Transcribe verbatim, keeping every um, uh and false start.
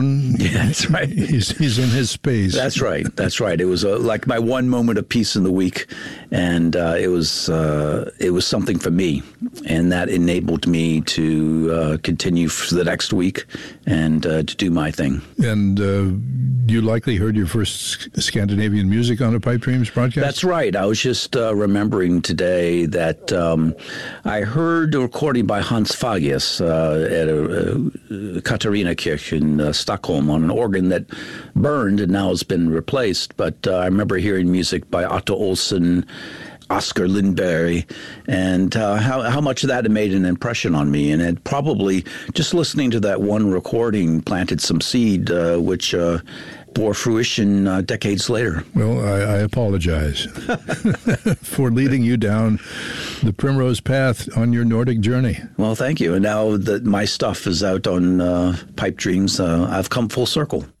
Yeah, that's right. He's, he's in his space. That's right. That's right. It was uh, like my one moment of peace in the week, and uh, it was uh, it was something for me, and that enabled me to uh, continue for the next week and uh, to do my thing. And uh, you likely heard your first Scandinavian music on a Pipe Dreams broadcast? That's right. I was just uh, remembering today that um, I heard a recording by Hans Fagius uh, at a, a Katarina Kirch in uh, Stockholm on an organ that burned and now has been replaced. But uh, I remember hearing music by Otto Olsson, Oscar Lindberg, and uh, how, how much of that had made an impression on me. And it probably, just listening to that one recording, planted some seed, uh, which uh, bore fruition uh, decades later. Well, I, I apologize for leading you down the primrose path on your Nordic journey. Well, thank you. And now that my stuff is out on uh, Pipe Dreams, uh, I've come full circle.